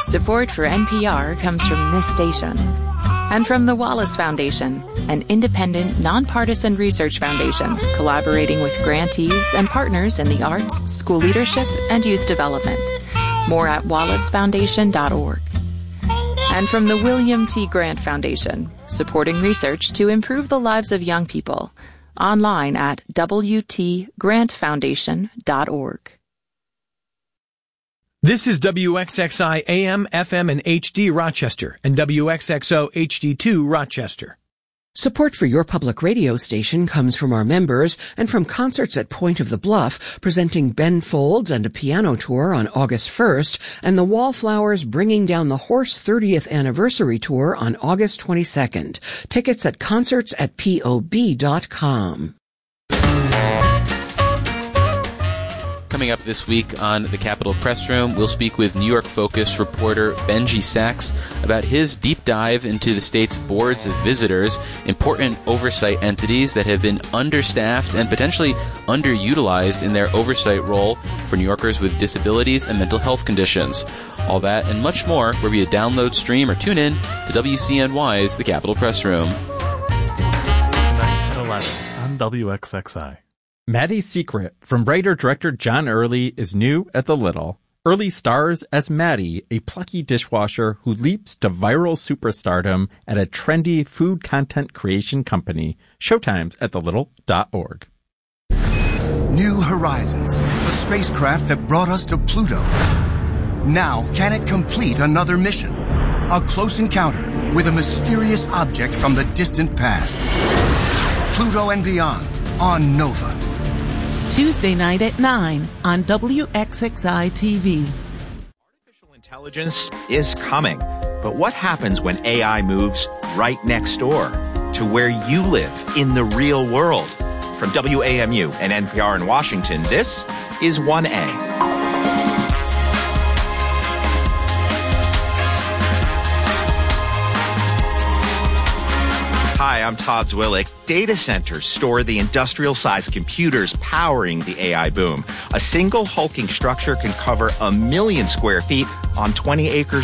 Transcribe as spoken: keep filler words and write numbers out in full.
Support for N P R comes from this station and from the Wallace Foundation, an independent, nonpartisan research foundation collaborating with grantees and partners in the arts, school leadership, and youth development. More at wallace foundation dot org. And from the William T. Grant Foundation, supporting research to improve the lives of young people. Online at w t grant foundation dot org. This is W X X I A M, F M, and H D Rochester, and W X X O H D two Rochester. Support for your public radio station comes from our members and from Concerts at Point of the Bluff, presenting Ben Folds and a piano tour on August first, and the Wallflowers bringing down the Horse thirtieth Anniversary Tour on August twenty-second. Tickets at concerts at P O B dot com. Coming up this week on the Capitol Press Room, we'll speak with New York Focus reporter Benji Sachs about his deep dive into the state's boards of visitors, important oversight entities that have been understaffed and potentially underutilized in their oversight role for New Yorkers with disabilities and mental health conditions. All that and much more where we download, stream, or tune in to W C N Y's The Capitol Press Room. Tonight at eleven on W X X I. Maddie's Secret from writer-director John Early is new at the Little. Early stars as Maddie, a plucky dishwasher who leaps to viral superstardom at a trendy food content creation company. Showtimes at the little dot org. New Horizons, the spacecraft that brought us to Pluto. Now, can it complete another mission? A close encounter with a mysterious object from the distant past. Pluto and Beyond on Nova. Tuesday night at nine on W X X I T V. Artificial intelligence is coming, but what happens when A I moves right next door to where you live in the real world? From W A M U and N P R in Washington, this is one A. Hi, I'm Todd Zwillick. Data centers store the industrial-sized computers powering the A I boom. A single hulking structure can cover a million square feet on twenty acres